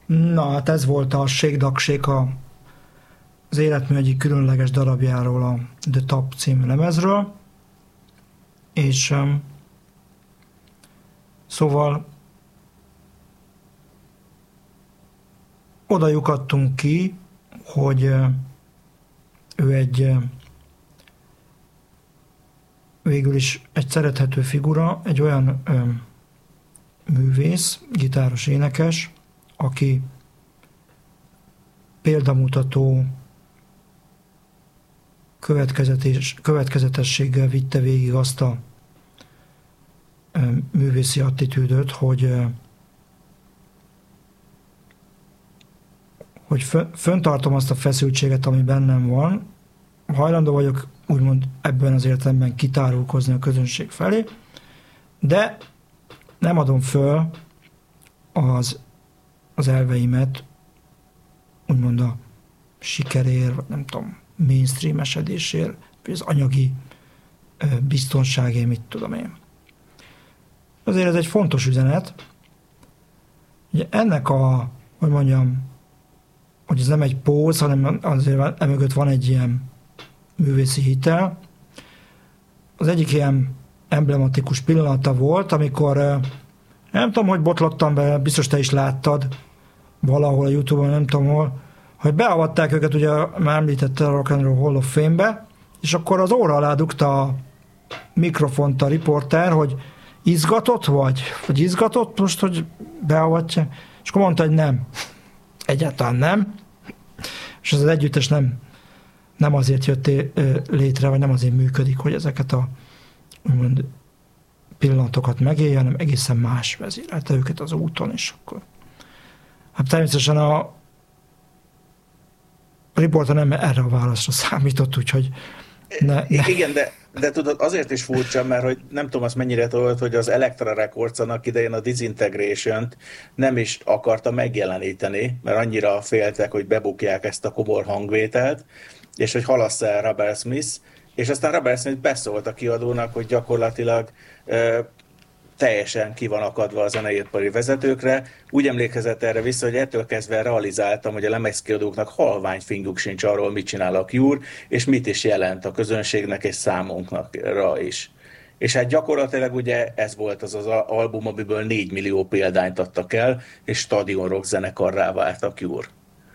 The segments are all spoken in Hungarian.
Na, hát ez volt a Shake Duck Shake az életmű egyik különleges darabjáról, a The Top című lemezről, és szóval oda lyukadtunk ki, hogy ő végül is egy szerethető figura, egy olyan művész, gitáros, énekes, aki példamutató következetességgel vitte végig azt a művészi attitűdöt, hogy föntartom azt a feszültséget, ami bennem van, hajlandó vagyok úgymond ebben az értelemben kitárulkozni a közönség felé, de nem adom föl az elveimet, úgymond a sikerért, vagy nem tudom, mainstream esedésért, vagy az anyagi biztonságért, mit tudom én. Azért ez egy fontos üzenet. Ugye ennek hogy mondjam, hogy ez nem egy póz, hanem azért emögött van egy ilyen művészi hitel. Az egyik ilyen emblematikus pillanata volt, amikor nem tudom, hogy botlottam be, biztos te is láttad valahol a YouTube-on, nem tudom hol, hogy beavatták őket, ugye már említette a Rock and Roll Hall of Fame-be, és akkor az óra alá dugta a mikrofont a riporter, hogy izgatott vagy izgatott most, hogy beavatja? És akkor mondta, hogy nem. Egyáltalán nem. És ez az együttes nem azért jött létre, vagy nem azért működik, hogy ezeket a úgymond pillanatokat megélje, hanem egészen más vezérelte őket az úton, és akkor hát természetesen a riporter nem erre a válaszra számított, úgyhogy Igen, de tudod, azért is furcsa, mert hogy nem tudom azt mennyire tudod, hogy az Elektra Records annak idején a Disintegration-t nem is akarta megjeleníteni, mert annyira féltek, hogy bebukják ezt a komor hangvételt, és hogy halassza el Robert Smith, és aztán Robert Smith beszólt a kiadónak, hogy gyakorlatilag teljesen ki van akadva a zeneipari vezetőkre. Úgy emlékezett erre vissza, hogy ettől kezdve realizáltam, hogy a lemezkiadóknak halvány finguk sincs arról, mit csinál a Cure, és mit is jelent a közönségnek és számunkra is. És hát gyakorlatilag ugye ez volt az album, amiből 4 millió példányt adtak el, és stadion rock zenekarrá vált a Cure.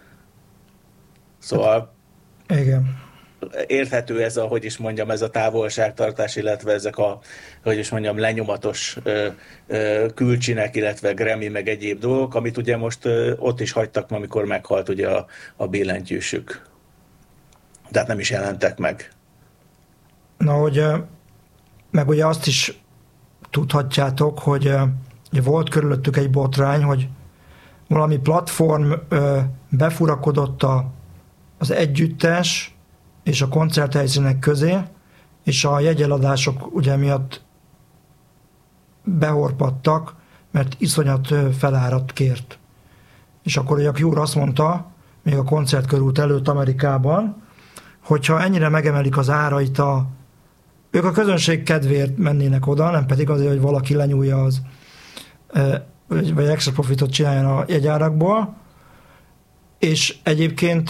Szóval igen. Érthető ez hogy is mondjam, ez a távolságtartás, illetve ezek hogy is mondjam, lenyomatos külcsinek, illetve Grammy, meg egyéb dolgok, amit ugye most ott is hagytak, amikor meghalt ugye a billentyűsük. Tehát nem is jelentek meg. Na, hogy meg ugye azt is tudhatjátok, hogy volt körülöttük egy botrány, hogy valami platform befurakodott az együttes és a koncerthelyszínek közé, és a jegyeladások ugye miatt behorpadtak, mert iszonyat felárat kért. És akkor ugye a Cure azt mondta, még a koncertkörút előtt Amerikában, hogyha ennyire megemelik az árait, ők a közönség kedvéért mennének oda, nem pedig azért, hogy valaki lenyúlja vagy extra profitot csináljon a jegyárakból, és egyébként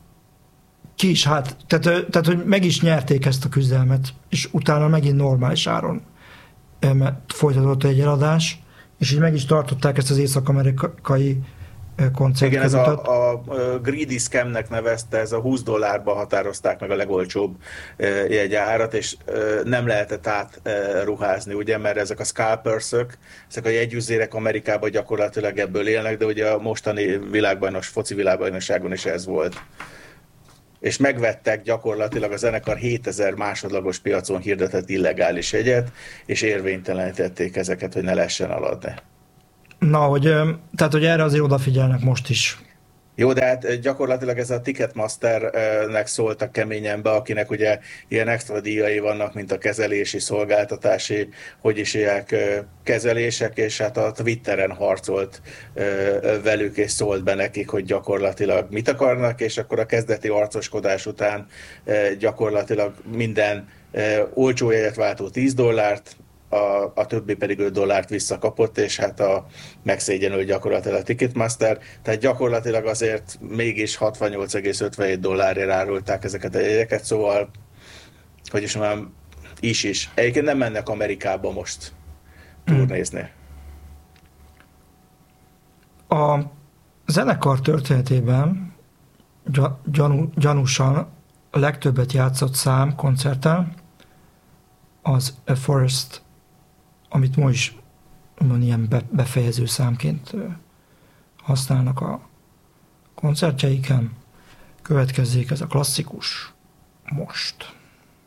ki is, tehát, hogy meg is nyerték ezt a küzdelmet, és utána megint normális áron folytatott egy eladás, és így meg is tartották ezt az észak-amerikai koncertkörutat. Igen, ez a Greedy Scamnek nevezte, ez a $20 határozták meg a legolcsóbb jegyárat, és nem lehetett átruházni, ugye, mert ezek a scalpersök, ezek a jegyüzérek Amerikában gyakorlatilag ebből élnek, de ugye a mostani foci világbajnokságon is ez volt. És megvettek gyakorlatilag a zenekar 7000 másodlagos piacon hirdetett illegális jegyet, és érvénytelenítették ezeket, hogy ne lehessen aladni. Na, tehát, hogy erre azért odafigyelnek most is. Jó, de hát gyakorlatilag ez a Ticketmasternek szóltak keményen be, akinek ugye ilyen extra díjai vannak, mint a kezelési, szolgáltatási, hogy is ilyen kezelések, és hát a Twitteren harcolt velük, és szólt be nekik, hogy gyakorlatilag mit akarnak, és akkor a kezdeti arcoskodás után gyakorlatilag minden olcsó jegyet váltó $10, a többi pedig $5 visszakapott, és hát megszégyenült gyakorlatilag a Ticketmaster, tehát gyakorlatilag azért mégis $68,57 árulták ezeket a jegyeket, szóval, hogy is mondjam, is. Egyébként nem mennek Amerikába most turnézni. A zenekar történetében gyanúsan a legtöbbet játszott szám koncerten az A Forest, amit ma is ilyen befejező számként használnak a koncertjeiken. Következzék ez a klasszikus most.